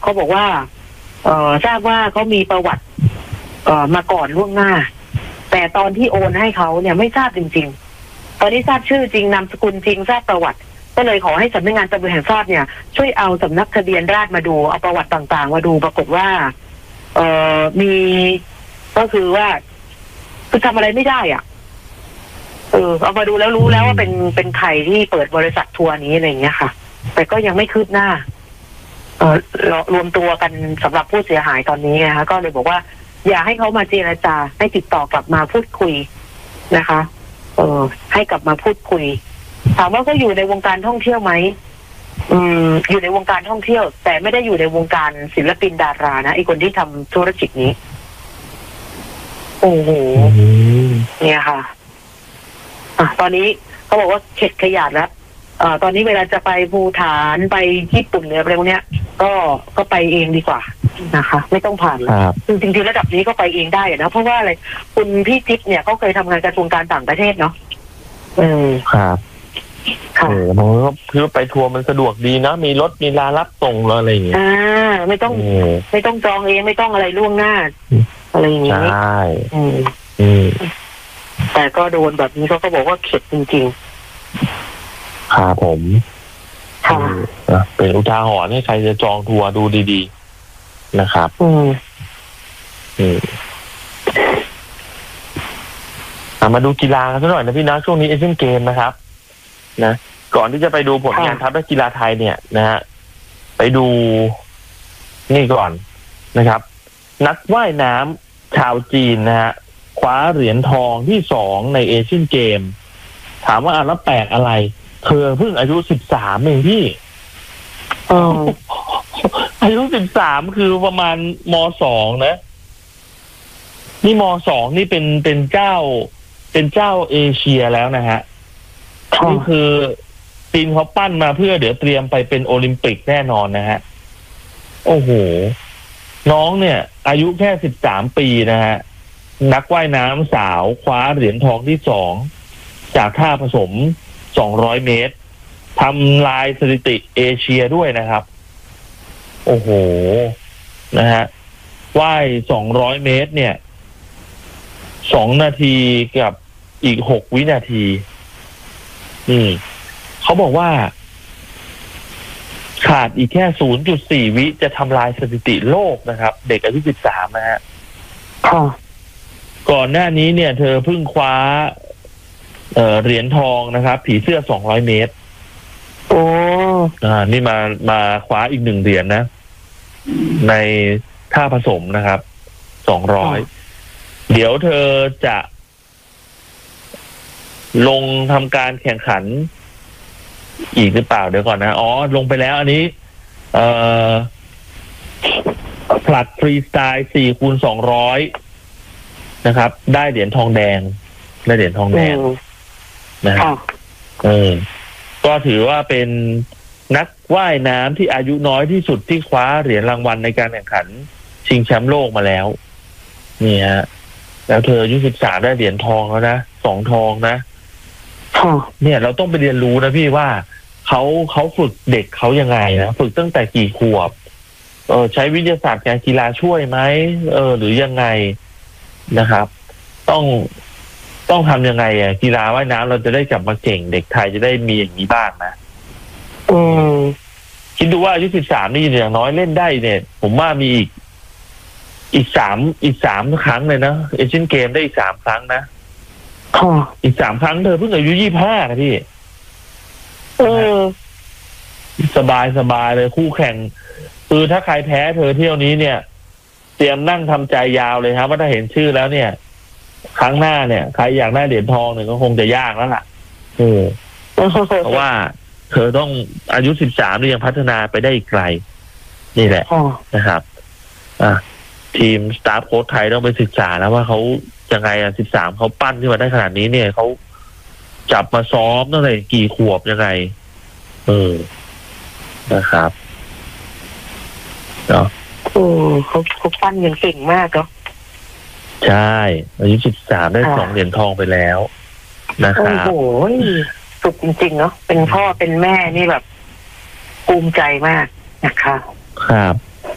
เขาบอกว่าทราบว่าเขามีประวัติมาก่อนล่วงหน้าแต่ตอนที่โอนให้เขาเนี่ยไม่ทราบจริงๆตอนนี้ทราบชื่อจริงนามสกุลจริงทราบประวัติก็เลยขอให้สำนักงานตำรวจแห่งชาติเนี่ยช่วยเอาสำนักทะเบียนราษฎร์มาดูเอาประวัติต่างๆมาดูปรากฏว่ามีก็คือว่าคือทำอะไรไม่ได้อ่ะเอามาดูแล้วรู้แล้วว่าเป็นใครที่เปิดบริษัททัวร์นี้อะไรอย่างเงี้ยค่ะแต่ก็ยังไม่คืบหน้ารวมตัวกันสำหรับผู้เสียหายตอนนี้นะคะก็เลยบอกว่าอยากให้เขามาเจรจาให้ติดต่อกลับมาพูดคุยนะคะให้กลับมาพูดคุยถามว่าก็อยู่ในวงการท่องเที่ยวไหมอยู่ในวงการท่องเที่ยวแต่ไม่ได้อยู่ในวงการศิลปินดารานะไอ้คนที่ทำธุรกิจนี้โอ้โหเนี่ยค่ะตอนนี้เขาบอกว่าเข็ดขยาดแล้วตอนนี้เวลาจะไปภูฐานไปญี่ปุ่นอะไรพวกเนี้ยก็ไปเองดีกว่านะคะไม่ต้องผ่านจริงๆระดับนี้ก็ไปเองได้นะเพราะว่าอะไรคุณพี่จิ๊บเนี่ยเขาเคยทำงานกระทรวงการต่างประเทศเนาะครับผมก็คือไปทัวร์มันสะดวกดีนะมีรถมีลารับส่งอะไรอย่างเงี้ยไม่ต้องจองเองไม่ต้องอะไรล่วงหน้าอะไรอย่างเงี้ยใช่แต่ก็โดนแบบนี้เขาก็บอกว่าเข็ดจริงๆครับผมเป็นอุทาหรณ์ให้ใครจะจองทัวร์ดูดีๆนะครับมาดูกีฬากันสักหน่อยนะพี่นะช่วงนี้เอเชียนเกมนะครับนะก่อนที่จะไปดูผลงานทัพนักกีฬาไทยเนี่ยนะฮะไปดูนี่ก่อนนะครับนักว่ายน้ำชาวจีนนะฮะคว้าเหรียญทองที่2ในเอเชียนเกมถามว่าแล้วแปลกอะไรเธอเพิ่งอายุ13เองพี่อายุ13คือประมาณม.2 นะนี่ม.2 นี่เป็นเจ้าเอเชียแล้วนะฮะนี่คือจีนเขาปั้นมาเพื่อเดี๋ยวเตรียมไปเป็นโอลิมปิกแน่นอนนะฮะโอ้โหน้องเนี่ยอายุแค่13 ปีนะฮะนักว่ายน้ำสาวคว้าเหรียญทองที่2จากท่าผสม200 เมตรทำลายสถิติเอเชียด้วยนะครับโอ้โหนะฮะว่าย200 เมตรเนี่ย2 นาทีกับอีก6 วินาทีเขาบอกว่าขาดอีกแค่ 0.4 วิจะทำลายสถิติโลกนะครับเด็กอายุ13นะฮะก่อนหน้านี้เนี่ยเธอเพิ่งคว้าเหรียญทองนะครับผีเสื้อ200 เมตรนี่มาคว้าอีก1 เหรียญนะในท่าผสมนะครับ200เดี๋ยวเธอจะลงทำการแข่งขันอีกหรือเปล่าเดี๋ยวก่อนนะลงไปแล้วอันนี้ผลัดฟรีสไตล์4x200นะครับได้เหรียญทองแดงนะครับก็ถือว่าเป็นนักว่ายน้ำที่อายุน้อยที่สุดที่คว้าเหรียญรางวัลในการแข่งขันชิงแชมป์โลกมาแล้วนี่ฮะแล้วเธออายุ13ได้เหรียญทองแล้วนะ2 ทองนะเนี่ยเราต้องไปเรียนรู้นะพี่ว่าเขาฝึกเด็กเขายังไงนะฝึกตั้งแต่กี่ขวบใช้วิทยาศาสตร์การกีฬาช่วยไหมหรือยังไงนะครับต้องทำยังไงกีฬาว่ายน้ำเราจะได้กลับมาเก่งเด็กไทยจะได้มีอย่างนี้บ้างนะคิดดูว่าอายุ13นี่อย่างน้อยเล่นได้เนี่ยผมว่ามีอีก3 ครั้งเลยนะเอเชียนเกมได้อีก3 ครั้งนะอีก3 ครั้งเธอเพิ่งอายุ25นะพี่สบายเลยคู่แข่งคือถ้าใครแพ้เธอเที่ยวนี้เนี่ยเตรียมนั่งทำใจยาวเลยครับว่าถ้าเห็นชื่อแล้วเนี่ยครั้งหน้าเนี่ยใครอยากได้เหรียญทองเนี่ยก็คงจะยากแล้วล่ะเพราะว่าเธอต้องอายุ13นี่ยังพัฒนาไปได้อีกไกลนี่แหละนะครับทีมสตาฟโค้ชไทยต้องไปศึกษาแล้วว่าเขายังไง13เขาปั้นขึ้นมาได้ขนาดนี้เนี่ยเขาจับมาซ้อมตั้งแต่กี่ขวบยังไงนะครับเนาะเขาปั้นยังเก่งมากเนาะใช่อายุ13ได้2 เหรียญทองไปแล้วนะครับโอ้โหสุดจริงๆเนาะเป็นพ่อเป็นแม่นี่แบบภูมิใจมากนะคะครับ